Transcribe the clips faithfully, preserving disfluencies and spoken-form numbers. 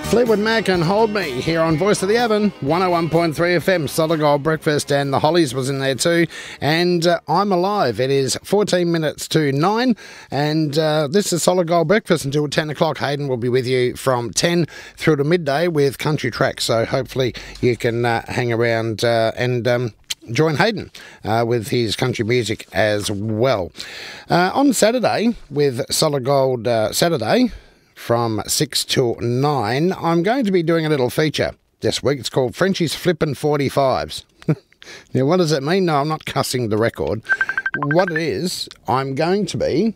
Fleetwood Mac and Hold Me here on Voice of the Avon, one oh one point three F M, Solid Gold Breakfast, and the Hollies was in there too. And uh, I'm alive. It is fourteen minutes to nine, and uh, this is Solid Gold Breakfast until ten o'clock. Hayden will be with you from ten through to midday with Country Track, so hopefully you can uh, hang around uh, and... Um, join Hayden uh, with his country music as well. Uh, on Saturday, with Solid Gold uh, Saturday, from six till nine, I'm going to be doing a little feature this week. It's called Frenchie's Flippin' forty-fives. Now, what does it mean? No, I'm not cussing the record. What it is, I'm going to be...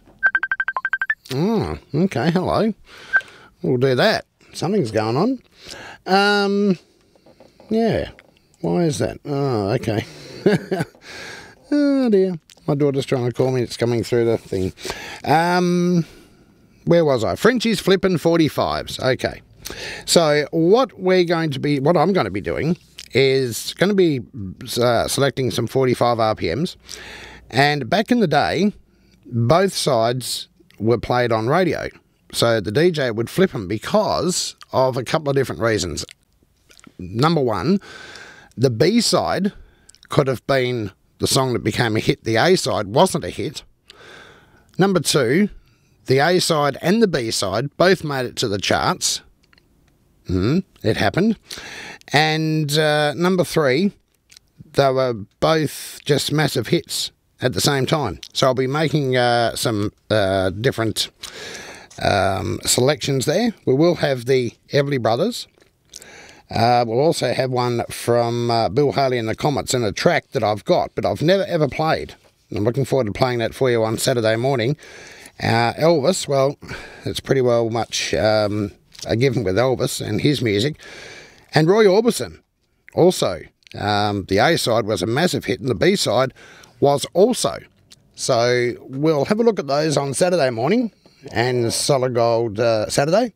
Oh, okay, hello. We'll do that. Something's going on. Um, yeah. Why is that? Oh, okay. Oh, dear. My daughter's trying to call me. It's coming through the thing. Um, where was I? Frenchie's Flippin' forty-fives. Okay. So what we're going to be, what I'm going to be doing is going to be uh, selecting some forty-five R P Ms. And back in the day, both sides were played on radio. So the D J would flip them because of a couple of different reasons. Number one, the B-side could have been the song that became a hit. The A-side wasn't a hit. Number two, the A-side and the B-side both made it to the charts. Mm, it happened. And uh, number three, they were both just massive hits at the same time. So I'll be making uh, some uh, different um, selections there. We will have the Everly Brothers. Uh, we'll also have one from uh, Bill Haley and the Comets and a track that I've got, but I've never ever played. I'm looking forward to playing that for you on Saturday morning. Uh, Elvis, well, it's pretty well much um, a given with Elvis and his music. And Roy Orbison, also. Um, the A-side was a massive hit and the B-side was also. So we'll have a look at those on Saturday morning and Solid Gold uh, Saturday.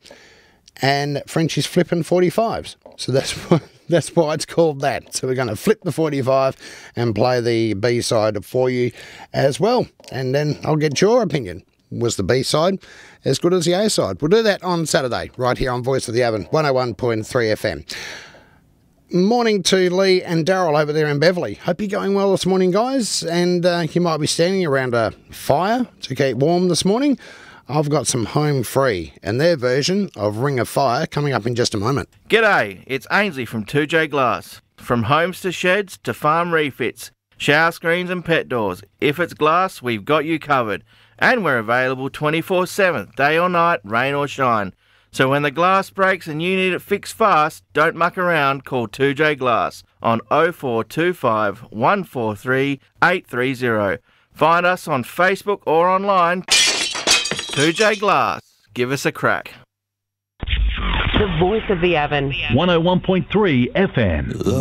And Frenchie's Flippin' forty-fives. So that's why, that's why it's called that. So we're going to flip the forty-five and play the B-side for you as well. And then I'll get your opinion. Was the B-side as good as the A-side? We'll do that on Saturday, right here on Voice of the Avon, one oh one point three F M. Morning to Lee and Daryl over there in Beverley. Hope you're going well this morning, guys. And uh, you might be standing around a fire to keep warm this morning. I've got some Home Free and their version of Ring of Fire coming up in just a moment. G'day, it's Ainsley from two J Glass. From homes to sheds to farm refits, shower screens and pet doors. If it's glass, we've got you covered. And we're available twenty-four seven, day or night, rain or shine. So when the glass breaks and you need it fixed fast, don't muck around, call two J Glass on oh four two five, one four three, eight three oh. Find us on Facebook or online. two J Glass, give us a crack. The Voice of the Avon. one oh one point three F M.